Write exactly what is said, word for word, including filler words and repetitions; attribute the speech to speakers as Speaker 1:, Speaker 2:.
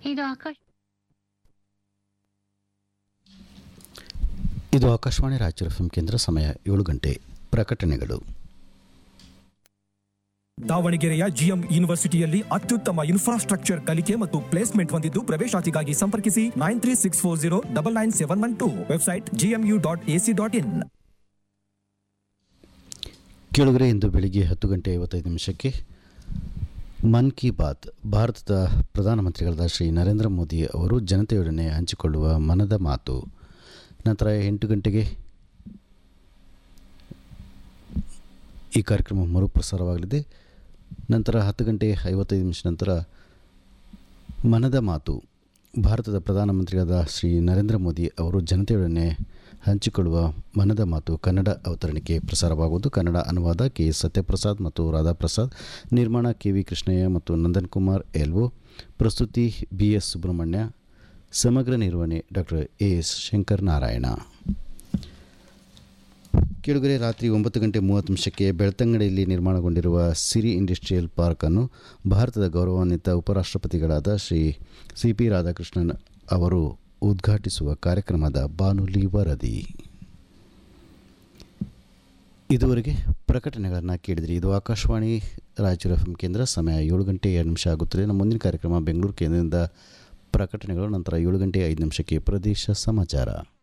Speaker 1: ಇದು ಆಕಾಶ
Speaker 2: ಇದು Akashvani Raichur F M ಕೇಂದ್ರ. ಸಮಯ ಏಳು ಗಂಟೆ. ಪ್ರಕಟಣೆಗಳು.
Speaker 3: ದಾವಣಗೆರೆಯ ಜಿಎಂ ಯೂನಿವರ್ಸಿಟಿಯಲ್ಲಿ ಅತ್ಯುತ್ತಮ ಇನ್ಫ್ರಾಸ್ಟ್ರಕ್ಚರ್ ಕಲಿಕೆ ಮತ್ತು ಪ್ಲೇಸ್ಮೆಂಟ್ ಹೊಂದಿದ್ದು ಪ್ರವೇಶಾತಿಗಾಗಿ ಸಂಪರ್ಕಿಸಿ nine three six four zero double nine seven one to. Website GMU dot AC dot in.
Speaker 2: ಕೇಳುಗರೆ, ಇಂದು ಬೆಳಿಗ್ಗೆ ಹತ್ತು ಗಂಟೆ ಐವತ್ತೈದು ನಿಮಿಷಕ್ಕೆ ಮನ್ ಕಿ ಬಾತ್, ಭಾರತದ ಪ್ರಧಾನಮಂತ್ರಿಗಳಾದ ಶ್ರೀ ನರೇಂದ್ರ ಮೋದಿ ಅವರು ಜನತೆಯೊಡನೆ ಹಂಚಿಕೊಳ್ಳುವ ಮನದ ಮಾತು. ನಂತರ ಎಂಟು ಗಂಟೆಗೆ ಈ ಕಾರ್ಯಕ್ರಮ ಮರುಪ್ರಸಾರವಾಗಲಿದೆ. ನಂತರ ಹತ್ತು ಗಂಟೆ ಐವತ್ತೈದು ನಿಮಿಷ ನಂತರ ಮನದ ಮಾತು, ಭಾರತದ ಪ್ರಧಾನಮಂತ್ರಿಯಾದ ಶ್ರೀ ನರೇಂದ್ರ ಮೋದಿ ಅವರು ಜನತೆಯೊಡನೆ ಹಂಚಿಕೊಳ್ಳುವ ಮನದ ಮಾತು ಕನ್ನಡ ಅವತರಣಿಕೆ ಪ್ರಸಾರವಾಗುವುದು. ಕನ್ನಡ ಅನುವಾದ ಕೆ ಎಸ್ ಸತ್ಯಪ್ರಸಾದ್ ಮತ್ತು ರಾಧಾಪ್ರಸಾದ್, ನಿರ್ಮಾಣ ಕೆ ವಿ ಕೃಷ್ಣಯ್ಯ ಮತ್ತು ನಂದನ್ ಕುಮಾರ್ ಎಲ್ಒ, ಪ್ರಸ್ತುತಿ ಬಿ ಎಸ್ ಸುಬ್ರಹ್ಮಣ್ಯ, ಸಮಗ್ರ ನಿರ್ವಹಣೆ doctor A S Shankar Narayana. ಕೇಳುಗರೆ, ರಾತ್ರಿ ಒಂಬತ್ತು ಗಂಟೆ ಮೂವತ್ತು ನಿಮಿಷಕ್ಕೆ ಬೆಳ್ತಂಗಡಿಯಲ್ಲಿ ನಿರ್ಮಾಣಗೊಂಡಿರುವ ಸಿರಿ ಇಂಡಸ್ಟ್ರಿಯಲ್ ಪಾರ್ಕನ್ನು ಭಾರತದ ಗೌರವಾನ್ವಿತ ಉಪರಾಷ್ಟ್ರಪತಿಗಳಾದ ಶ್ರೀ ಸಿ ಪಿ ರಾಧಾಕೃಷ್ಣನ್ ಅವರು ಉದ್ಘಾಟಿಸುವ ಕಾರ್ಯಕ್ರಮದ ಬಾನುಲಿ ವರದಿ. ಇದುವರೆಗೆ ಪ್ರಕಟಣೆಗಳನ್ನು ಕೇಳಿದಿರಿ. ಇದು ಆಕಾಶವಾಣಿ ರಾಯಚೂರು ಎಫ್ ಎಂ ಕೇಂದ್ರ. ಸಮಯ ಏಳು ಗಂಟೆ ಎರಡು ನಿಮಿಷ ಆಗುತ್ತದೆ. ನಮ್ಮ ಮುಂದಿನ ಕಾರ್ಯಕ್ರಮ ಬೆಂಗಳೂರು ಕೇಂದ್ರದಿಂದ ಪ್ರಕಟಣೆಗಳು. ನಂತರ ಏಳು ಗಂಟೆ ಐದು ನಿಮಿಷಕ್ಕೆ ಪ್ರದೇಶ ಸಮಾಚಾರ.